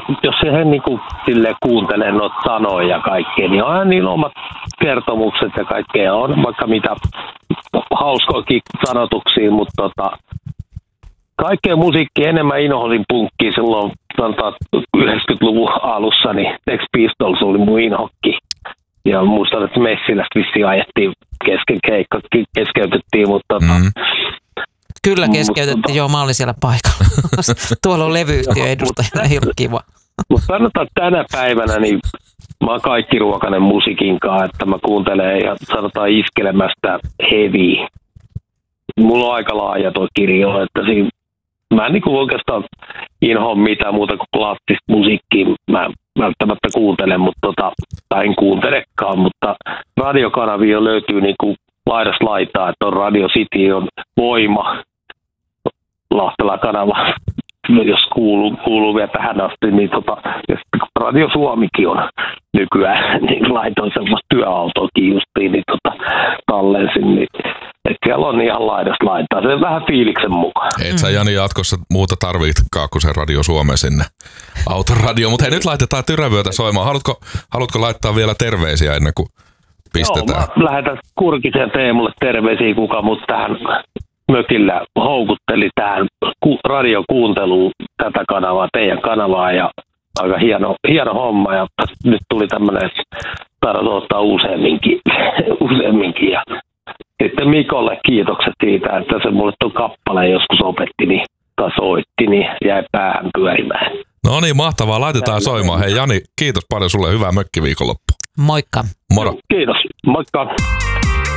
jos he niinku silleen kuuntelee noita sanoja ja kaikkea, niin onhan niillä omat kertomukset ja kaikkea. On vaikka mitä hauskoakin sanotuksia, mutta kaikkea musiikkia enemmän inhosin punkkiin silloin 90-luvun alussa, niin Sex Pistols oli mun inhokki. Ja muistan, että Messilästä vissiin ajettiin kesken keikka, keskeytettiin, mutta Kyllä keskeytettiin, joo, mä olin siellä paikalla. Tuolla on levyyhtiö edustajana, ei ollut kiva. Mutta sanotaan tänä päivänä, niin mä oon kaikki ruokainen musiikinkaan, että mä kuuntelen ja sanotaan iskelemästä heavy. Mulla on aika laaja tuo kirjo, että siinä mä en niinku oikeastaan inhoa mitään muuta kuin klassista musiikkia. Mä välttämättä kuuntelen, tai en kuuntelekaan, mutta radiokanavia löytyy niinku laidasta laitaa, että on Radio City, on Voima, Lahtela-kanava, jos kuuluu vielä tähän asti, niin ja Radio Suomikin on nykyään, niin laitoin semmoista työautoakin justiin, niin tallensin, niin että siellä on ihan laidasta laitaa, se on vähän fiiliksen mukaan. Et sä Jani jatkossa muuta tarvitkaa kuin se Radio Suomen sinne autoradio, mutta hei nyt laitetaan Tyrävyötä soimaan, haluatko laittaa vielä terveisiä ennen kuin pistetään? Joo, mä lähetän Kurkisen Teemulle terveisiä, kuka mut tähän mökillä houkutteli tähän radiokuunteluun tätä kanavaa, teidän kanavaa, ja aika hieno homma, ja nyt tuli tämmönen, että tarvitsen ottaa useamminkin, ja sitten Mikolle kiitokset siitä, että se mulle tuon kappaleen joskus opetti, niin, tai soitti, niin jäi päähän pyörimään. No niin, mahtavaa, laitetaan soimaan. Hei Jani, kiitos paljon sulle, hyvää mökkiviikonloppua. Moikka. Moro. Kiitos, moikka.